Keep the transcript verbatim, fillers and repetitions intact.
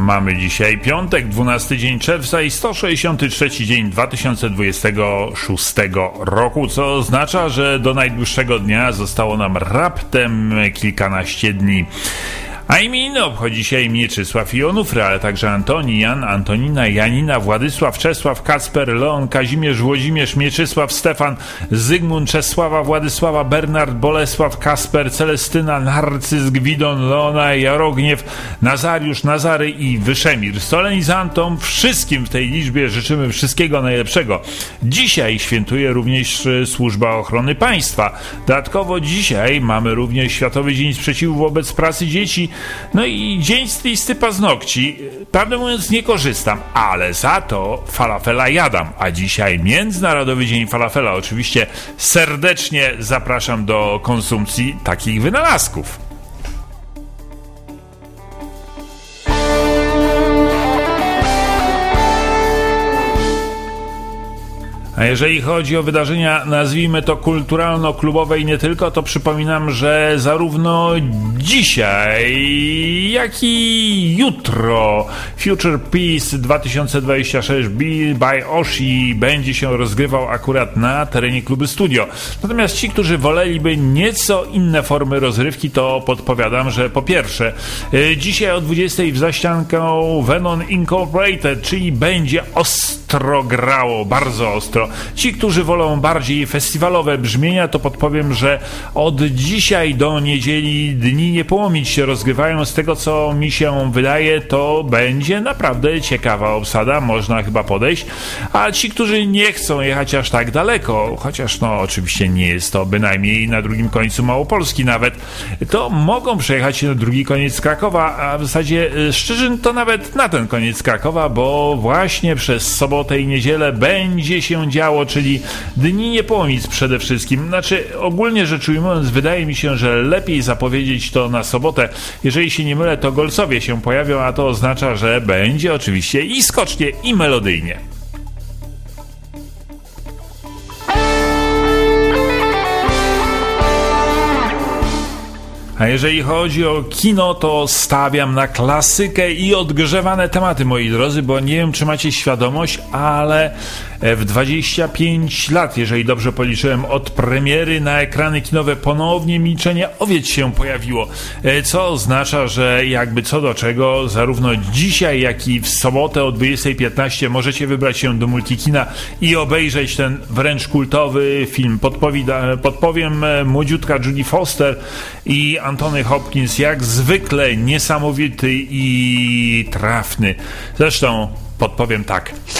Mamy dzisiaj piątek, dwunasty dzień czerwca i sto sześćdziesiąty trzeci dzień dwa tysiące dwudziestego szóstego roku, co oznacza, że do najdłuższego dnia zostało nam raptem kilkanaście dni. A imieniny obchodzi dzisiaj Mieczysław i Onufry, ale także Antoni, Jan, Antonina, Janina, Władysław, Czesław, Kacper, Leon, Kazimierz, Włodzimierz, Mieczysław, Stefan, Zygmunt, Czesława, Władysława, Bernard, Bolesław, Kasper, Celestyna, Narcyz, Gwidon, Leona, Jarogniew, Nazariusz, Nazary i Wyszemir. Solenizantom wszystkim w tej liczbie życzymy wszystkiego najlepszego. Dzisiaj świętuje również Służba Ochrony Państwa. Dodatkowo dzisiaj mamy również Światowy Dzień Sprzeciwu wobec Pracy Dzieci. No i dzień z listy paznokci. Prawdę mówiąc nie korzystam, ale za to falafela jadam. A dzisiaj Międzynarodowy Dzień Falafela. Oczywiście serdecznie zapraszam do konsumpcji takich wynalazków. A jeżeli chodzi o wydarzenia, nazwijmy to kulturalno-klubowe i nie tylko, to przypominam, że zarówno dzisiaj, jak i jutro Future Peace dwa tysiące dwadzieścia sześć by Oshi będzie się rozgrywał akurat na terenie klubu Studio. Natomiast ci, którzy woleliby nieco inne formy rozrywki, to podpowiadam, że po pierwsze, dzisiaj o dwudziestej w zaścianką Venom Incorporated, czyli będzie ostro grało, bardzo ostro. Ci, którzy wolą bardziej festiwalowe brzmienia, to podpowiem, że od dzisiaj do niedzieli dni nie połomić się rozgrywają. Z tego, co mi się wydaje, to będzie naprawdę ciekawa obsada, można chyba podejść. A ci, którzy nie chcą jechać aż tak daleko, chociaż no oczywiście nie jest to bynajmniej na drugim końcu Małopolski nawet, to mogą przejechać się na drugi koniec Krakowa, a w zasadzie Szczyżyn to nawet na ten koniec Krakowa, bo właśnie przez sobotę i niedzielę będzie się działo, czyli dni niepołomic przede wszystkim. Znaczy, ogólnie rzecz ujmując, wydaje mi się, że lepiej zapowiedzieć to na sobotę. Jeżeli się nie mylę, to Golcowie się pojawią, a to oznacza, że będzie oczywiście i skocznie, i melodyjnie. A jeżeli chodzi o kino, to stawiam na klasykę i odgrzewane tematy, moi drodzy, bo nie wiem, czy macie świadomość, ale w dwadzieścia pięć lat, jeżeli dobrze policzyłem, od premiery na ekrany kinowe ponownie Milczenie owiec się pojawiło, co oznacza, że jakby co do czego, zarówno dzisiaj, jak i w sobotę o dwudziestej piętnaście możecie wybrać się do Multikina i obejrzeć ten wręcz kultowy film. Podpowi- podpowiem, młodziutka Judy Foster i Anthony Hopkins jak zwykle niesamowity i trafny. Zresztą podpowiem tak.